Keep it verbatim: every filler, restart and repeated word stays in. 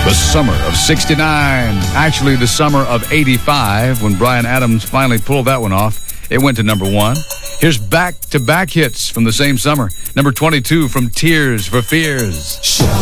The summer of sixty-nine. Actually, the summer of eighty-five, when Bryan Adams finally pulled that one off. It went to number one. Here's back-to-back hits from the same summer. Number twenty-two from Tears for Fears.